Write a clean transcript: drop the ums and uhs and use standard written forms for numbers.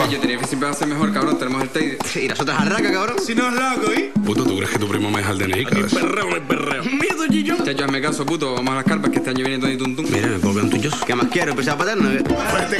yo tenía que siempre va a ser mejor, cabrón. Tenemos el Teide. Sí, y las otras arracas, cabrón. Si no es loco, ¿eh? Puto, ¿tú crees que tu primo me deja el DNI, cabeza? Perreo, no hay perreo. Miedo, Gillo. Chacho, hazme caso, puto. Vamos a las carpas que este año viene todo y tuntum. Mira, me puedo ver un tuyo. ¿Qué más quiero? ¿Empezar a paterno?